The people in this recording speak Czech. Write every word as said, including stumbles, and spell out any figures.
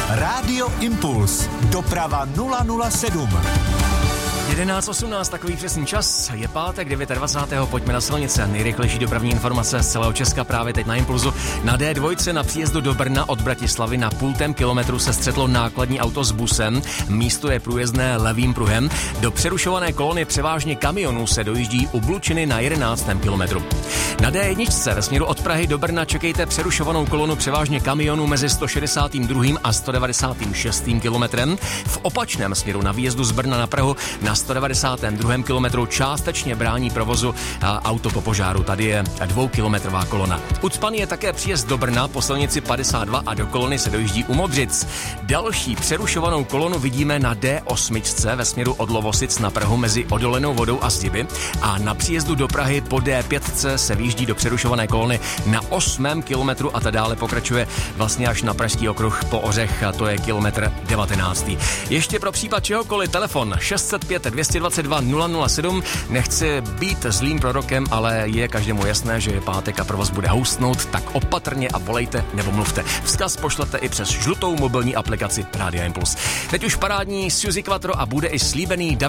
Rádio Impuls. Doprava nula nula sedm. jedenáct osmnáct, takový přesný čas. Je pátek dvacátého devátého Pojďme na silnice. Nejrychlejší dopravní informace z celého Česka právě teď na Impulzu. Na D dva na příjezdu do Brna od Bratislavy na půltém kilometru se střetlo nákladní auto s busem. Místo je průjezdné levým pruhem. Do přerušované kolony převážně kamionů se dojíždí u Blučiny na jedenáctém kilometru. Na D jedna ve směru od Prahy do Brna čekejte přerušovanou kolonu převážně kamionů mezi sto šedesátým druhým a sto devadesátým šestým kilometrem. V opačném směru na výjezdu z Brna na Prahu na sto devadesátém druhém kilometru částečně brání provozu auto po požáru. Tady je dvoukilometrová kolona. Ucpaný je také příjezd do Brna po silnici padesát dva a do kolony se dojíždí u Modřic. Další přerušovanou kolonu vidíme na D osm ve směru od Lovosic na Prahu mezi Odolenou Vodou a Zdiby a na příjezdu do Prahy po D pět se výjíždí do přerušované kolony na osmém kilometru a ta dále pokračuje vlastně až na Pražský okruh po Ořech a to je kilometr devatenáctý. Ještě pro případ čehokoliv telefon šest set pět dvě stě dvacet dva nula nula sedm. Nechci být zlým prorokem, ale je každému jasné, že je pátek a provoz bude houstnout, tak opatrně a volejte nebo mluvte. Vzkaz pošlete i přes žlutou mobilní aplikaci Rádia Impuls. Teď už parádní Suzy Quattro a bude i slíbený